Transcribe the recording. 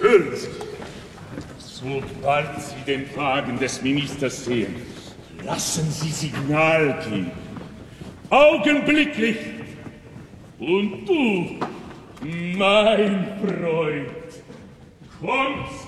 hören Sie. Sobald Sie den Wagen des Ministers sehen, lassen Sie Signal geben. Augenblicklich. Und du, mein Freund, kommst